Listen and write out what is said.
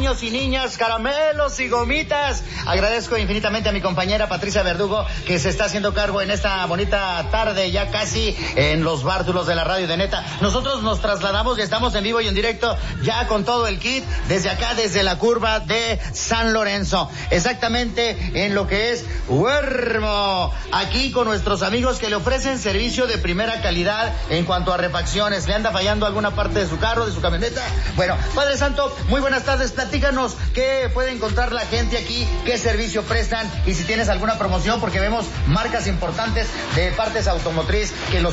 niños y niñas, caramelos y gomitas. Agradezco infinitamente a mi compañera Patricia Verdugo, que se está haciendo cargo en esta bonita tarde, ya casi en los bártulos de la radio de Neta. Nosotros nos trasladamos y estamos en vivo y en directo, ya con todo el kit, desde acá, desde la curva de San Lorenzo. Exactamente en lo que es Huermo. Aquí con nuestros amigos que le ofrecen servicio de primera calidad en cuanto a refacciones. ¿Le anda fallando alguna parte de su carro, de su camioneta? Bueno, Padre Santo, muy buenas tardes. Platícanos qué puede encontrar la gente aquí, qué servicio prestan y si tienes alguna promoción, porque vemos marcas importantes de partes automotriz que los